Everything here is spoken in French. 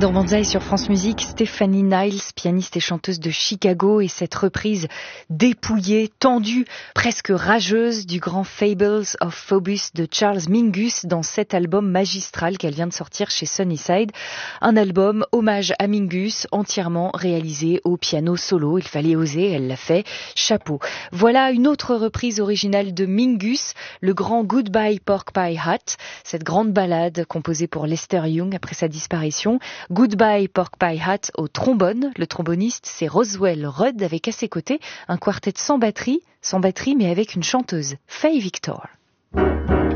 Dans Banzai sur France Musique, Stephanie Niles, pianiste et chanteuse de Chicago, et cette reprise dépouillée, tendue, presque rageuse du grand Fables of Phobos de Charles Mingus dans cet album magistral qu'elle vient de sortir chez Sunnyside. Un album hommage à Mingus, entièrement réalisé au piano solo. Il fallait oser, elle l'a fait. Chapeau. Voilà une autre reprise originale de Mingus, le grand Goodbye Pork Pie Hat, cette grande ballade composée pour Lester Young après sa disparition. Goodbye Pork Pie Hat au trombone. Le tromboniste, c'est Roswell Rudd avec à ses côtés un quartet sans batterie mais avec une chanteuse, Faye Victor.